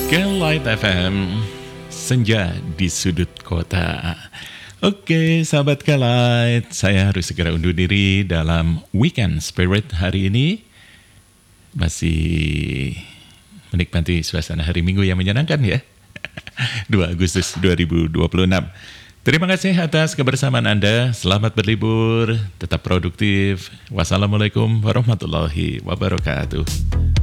Light FM, senja di sudut kota. Oke, sahabat Light, saya harus segera undur diri dalam Weekend Spirit hari ini. Masih menikmati suasana hari Minggu yang menyenangkan ya. 2 Agustus 2026. Terima kasih atas kebersamaan Anda. Selamat berlibur, tetap produktif. Wassalamualaikum warahmatullahi wabarakatuh.